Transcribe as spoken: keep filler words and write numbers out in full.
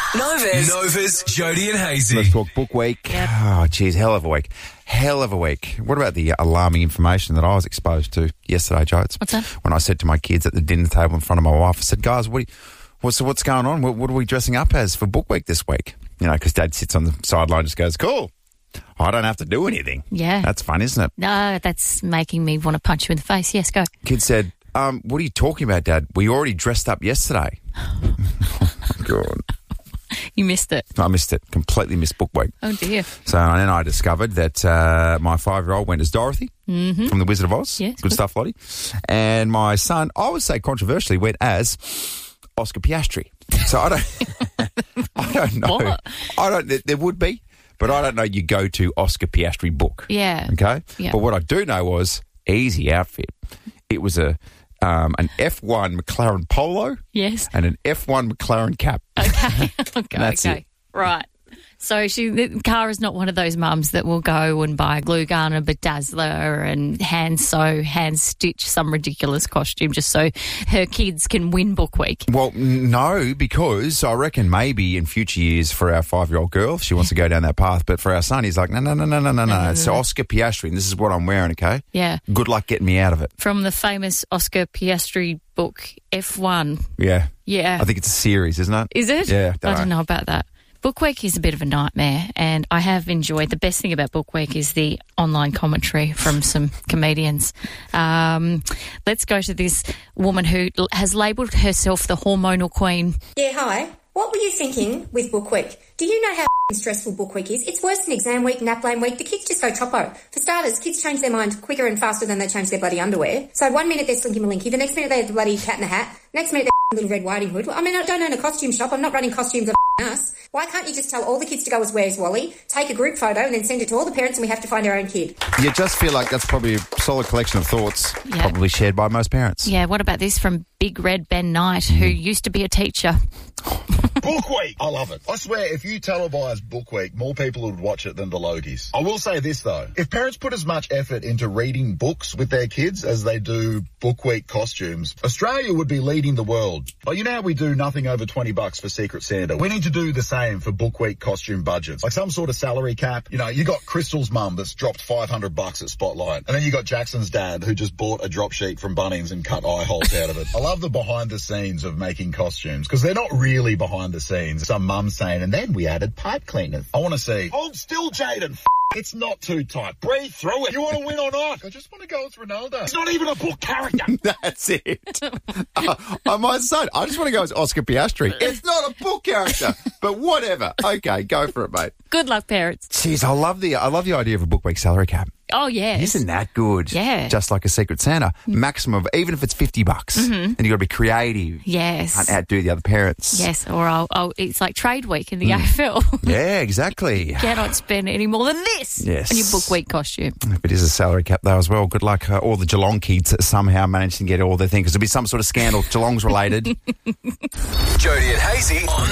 Nova's. Nova's Jody and Hazy. Let's talk book week. Yep. Oh, geez, hell of a week. Hell of a week. What about the alarming information that I was exposed to yesterday, Joe? It's What's that? When I said to my kids at the dinner table in front of my wife, I said, guys, what, do you, what's, what's going on? What, what are we dressing up as for book week this week? You know, because Dad sits on the sideline and just goes, cool. I don't have to do anything. Yeah. That's fun, isn't it? No, that's making me want to punch you in the face. Yes, go. Kid said, um, what are you talking about, Dad? We already dressed up yesterday. Oh, my God. You missed it. I missed it. Completely missed book week. Oh, dear. So and then I discovered that uh, my five-year-old went as Dorothy Mm-hmm. from The Wizard of Oz. Yes, good, good. stuff, Lottie. And my son, I would say controversially, went as Oscar Piastri. So I don't, I don't know. What? I don't. There, there would be, but I don't know. You go to Oscar Piastri book. Yeah. Okay. Yeah. But what I do know was easy outfit. It was a um, an F one McLaren polo Yes. and an F one McLaren cap. Okay. okay. That's okay. it. Right. So she, the Cara is not one of those mums that will go and buy a glue gun, a bedazzler, and hand sew, hand stitch some ridiculous costume just so her kids can win book week. Well, n- no, because I reckon maybe in future years for our five-year-old girl, if she wants to go down that path, but for our son, he's like, no, no, no, no, no, no, no. It's Oscar Piastri, and this is what I'm wearing, okay? Yeah. Good luck getting me out of it. From the famous Oscar Piastri book, F one. Yeah. Yeah. I think it's a series, isn't it? Is it? Yeah, I don't don't know. know about that. Book Week is a bit of a nightmare, and I have enjoyed. The best thing about Book Week is the online commentary from some comedians. Um, let's go to this woman who l- has labelled herself the hormonal queen. Yeah, hi. What were you thinking with Book Week? Do you know how stressful Book Week is? It's worse than exam week, nap lane week. The kids just go choppo. For starters, kids change their mind quicker and faster than they change their bloody underwear. So one minute they're Slinky Malinky, the next minute they're the bloody Cat in the Hat, next minute they're Little Red Riding Hood. I mean, I don't own a costume shop. I'm not running costumes of us. Why can't you just tell all the kids to go as Where's Wally, take a group photo and then send it to all the parents and we have to find our own kid? You just feel like that's probably a solid collection of thoughts, Yeah. probably shared by most parents. Yeah, what about this from Big Red Ben Knight, who used to be a teacher? Book Week. I love it. I swear, if you televised Book Week, more people would watch it than the Logies. I will say this, though. If parents put as much effort into reading books with their kids as they do Book Week costumes, Australia would be leading the world. Like, you know how we do nothing over twenty bucks for Secret Santa? We need to do the same for Book Week costume budgets. Like some sort of salary cap. You know, you got Crystal's mum that's dropped five hundred bucks at Spotlight. And then you got Jackson's dad who just bought a drop sheet from Bunnings and cut eye holes out of it. I love the behind the scenes of making costumes because they're not really behind the scenes. Some mum saying, and then we added pipe cleaners. I want to see, hold still, Jaden. F- it's not too tight. Breathe through it. You want to win or not? I just want to go with Ronaldo. He's not even a book character. That's it. uh, I might say, I just want to go as Oscar Piastri. It's not a book character, but whatever. Okay, go for it, mate. Good luck, parents. Jeez, I love the I love the idea of a book week salary cap. Oh, yes. Isn't that good? Yeah. Just like a Secret Santa. Maximum of, even if it's fifty bucks, and you've got to be creative. Yes. Can't outdo the other parents. Yes, or I'll, I'll, it's like trade week in the A F L. Yeah, exactly. Cannot spend any more than this Yes. on your Book Week costume. If it is a salary cap, though, as well, good luck. Uh, all the Geelong kids somehow managed to get all their things. Because there'll be some sort of scandal, Geelong's related. Jody and Hazy on